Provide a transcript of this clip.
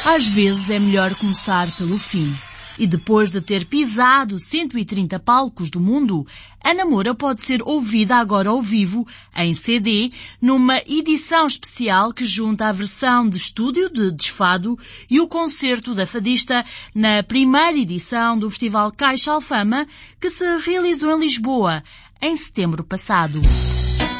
Às vezes é melhor começar pelo fim. E depois de ter pisado 130 palcos do mundo, Ana Moura pode ser ouvida agora ao vivo, em CD, numa edição especial que junta a versão de estúdio de Desfado e o concerto da fadista na primeira edição do Festival Caixa Alfama, que se realizou em Lisboa, em setembro passado.